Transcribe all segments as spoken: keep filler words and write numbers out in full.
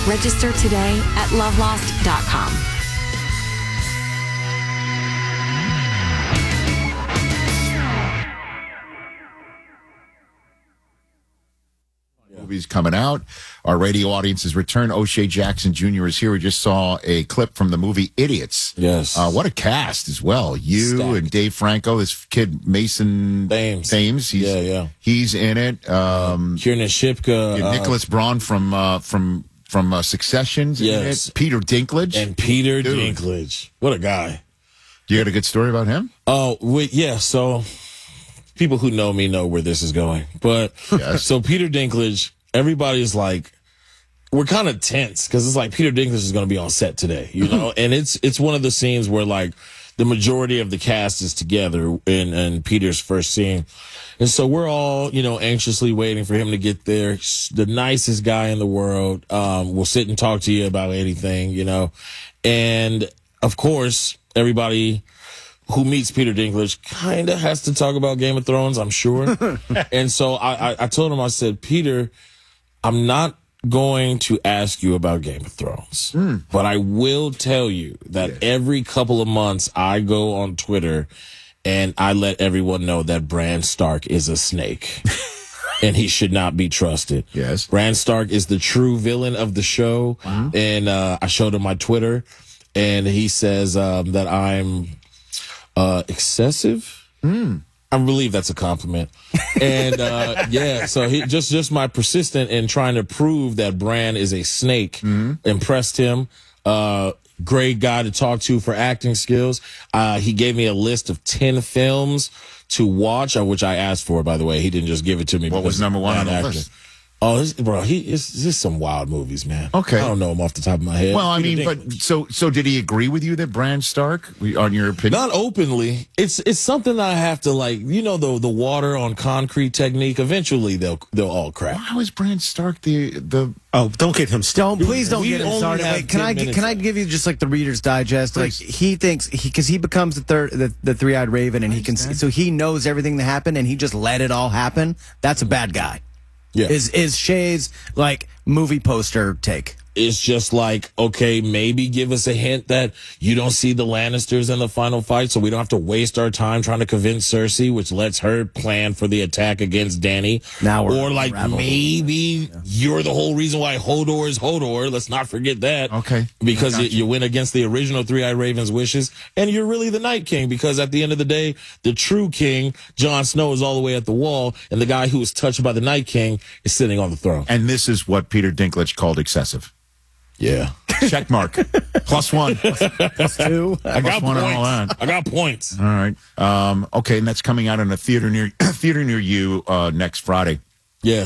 Register today at lovelost dot com. Movies coming out. Our radio audience has returned. O'Shea Jackson Junior is here. We just saw a clip from the movie Idiots. Yes. Uh, what a cast as well. You Stacked. and Dave Franco, this kid Mason Thames. Thames. He's, Yeah, yeah. He's in it. Um, Kiernan Shipka. yeah, uh, Nicholas Braun from uh, from from uh, Succession's in Yes. it. Peter Dinklage. And Peter Dude. Dinklage. What a guy. You got a good story about him? Oh, wait, yeah. So people who know me know where this is going. But Yes. so Peter Dinklage, everybody's like, we're kind of tense because it's like Peter Dinklage is going to be on set today, you know? And it's it's one of the scenes where like the majority of the cast is together in, in Peter's first scene. And so we're all, you know, anxiously waiting for him to get there. He's the nicest guy in the world. Um, we'll sit and talk to you about anything, you know? And of course, everybody who meets Peter Dinklage kind of has to talk about Game of Thrones, I'm sure. And so I, I, I told him, I said, Peter, I'm not going to ask you about Game of Thrones, mm. but I will tell you that yeah. every couple of months I go on Twitter and I let everyone know that Bran Stark is a snake. And he should not be trusted. Yes. Bran Stark is the true villain of the show. Wow. And uh, I showed him my Twitter, and he says um, that I'm uh, excessive. Mm. I believe that's a compliment. And uh, yeah, so he just just my persistent in trying to prove that Bran is a snake mm-hmm. impressed him. Uh, great guy to talk to for acting skills. Uh, he gave me a list of ten films to watch, which I asked for, by the way. He didn't just give it to me. What was number one on the actor. list? Oh, this, bro, he it's just some wild movies, man. Okay, I don't know him off the top of my head. Well, I mean, but so so did he agree with you that Bran Stark, on your opinion? Not openly. It's it's something that I have to like. You know, the the water on concrete technique. Eventually, they'll they'll all crack. How is Bran Stark the the? Oh, don't get him started. Don't please don't we get him started. Wait, can I can I give you just like the Reader's Digest? Please. Like he thinks he because he becomes the third the, the three eyed raven and he can so he knows everything that happened and he just let it all happen. That's a bad guy. Yeah. Is is Shay's like movie poster take? It's just like, okay, maybe give us a hint that you don't see the Lannisters in the final fight, so we don't have to waste our time trying to convince Cersei, which lets her plan for the attack against Dany. Now we're or like unraveled. maybe yeah. you're the whole reason why Hodor is Hodor. Let's not forget that. Okay. Because you. you. you went against the original Three-Eyed Raven's wishes, and you're really the Night King, because at the end of the day, the true king, Jon Snow, is all the way at the wall, and the guy who was touched by the Night King is sitting on the throne. And this is what Peter Dinklage called excessive. Yeah. Check mark. Plus one. Plus two. I got one points. and all that. I got points. All right. Um, okay, and that's coming out in a theater near theater near you uh, next Friday. Yeah.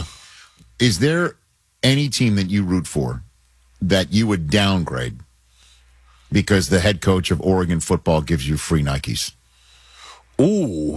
Is there any team that you root for that you would downgrade because the head coach of Oregon football gives you free Nikes? Ooh.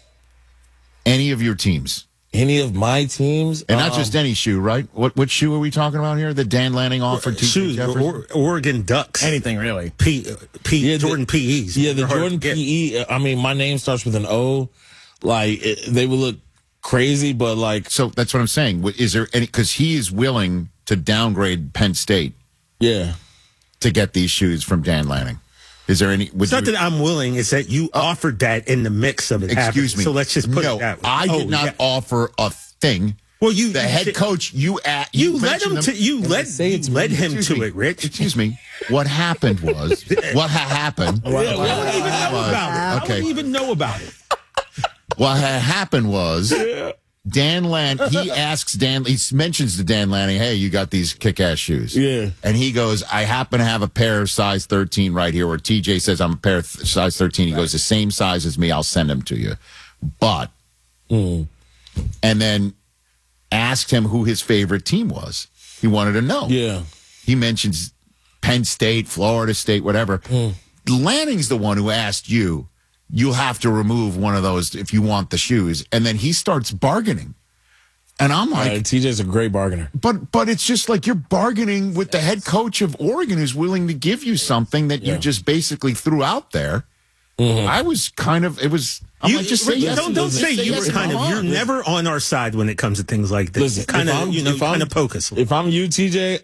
Any of your teams? Any of my teams? And not um, just any shoe, right? What what shoe are we talking about here? The Dan Lanning offered to Shoes, or, Oregon Ducks. Anything really. P, P, yeah, Jordan the, P Es. Yeah, the Jordan P E. I mean, my name starts with an O. Like, it, they would look crazy, but like. So that's what I'm saying. Is there any, because he is willing to downgrade Penn State. Yeah. To get these shoes from Dan Lanning. Is there any? It's not you, that I'm willing. It's that you uh, offered that in the mix of it. Excuse happening. me. So let's just put no, it that way. I oh, did not yeah. offer a thing. Well, you the you head should, coach. You at you, you led him them, to you led say it's you led him excuse to me, it, Rich. Excuse me. What happened was what ha- happened. Yeah, what, what, I don't even know was, about it. Okay. I don't even know about it. What ha- happened was. Yeah. Dan Lanning, he asks Dan, he mentions to Dan Lanning, hey, you got these kick-ass shoes. Yeah. And he goes, I happen to have a pair of size thirteen right here, where T J says I'm a pair of th- size thirteen. He right. goes, the same size as me, I'll send them to you. But, mm. and then asked him who his favorite team was. He wanted to know. Yeah. He mentions Penn State, Florida State, whatever. Mm. Lanning's the one who asked you, you'll have to remove one of those if you want the shoes. And then he starts bargaining. And I'm like, uh, T J's a great bargainer. But but it's just like you're bargaining with the head coach of Oregon who's willing to give you something that yeah. you just basically threw out there. Mm-hmm. I was kind of, it was, I'm you, like, just say Rick, yes. Don't, don't say say you yes were kind of, you're on. never on our side when it comes to things like this. Listen, kind if of, I'm- you know, if I'm- kind of poke us. If I'm you, T J,